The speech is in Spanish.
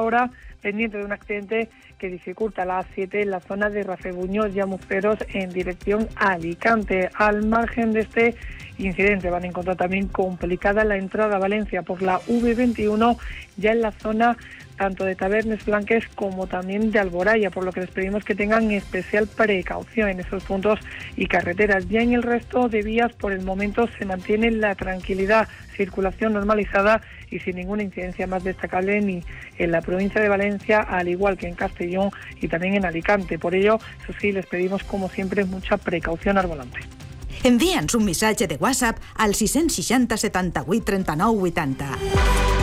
hora pendiente de un accidente que dificulta la A7 en la zona de Racebuñol y Amuceros en dirección a Alicante. Al margen de este incidente van a encontrar también complicada la entrada a Valencia por la V21, ya en la zona tanto de Tabernes Blanques como también de Alboraya, por lo que les pedimos que tengan especial precaución en esos puntos y carreteras. Ya en el resto de vías, por el momento, se mantiene la tranquilidad, circulación normalizada y sin ninguna incidencia más destacable ni en la provincia de Valencia, al igual que en Castellón y también en Alicante. Por ello, eso sí, les pedimos, como siempre, mucha precaución al volante. Envia'ns un missatge de WhatsApp al 660 78 39 80.